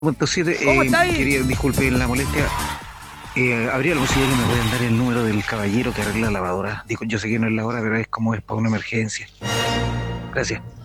Punto 7, ¿Cómo estáis? quería, disculpe la molestia. ¿Habría la posibilidad que me puedan dar el número del caballero que arregla la lavadora? Digo, yo sé que no es la hora, pero es como es para una emergencia. Gracias.